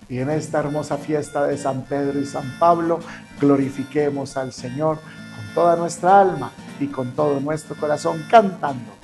Y en esta hermosa fiesta de San Pedro y San Pablo, glorifiquemos al Señor con toda nuestra alma y con todo nuestro corazón, cantando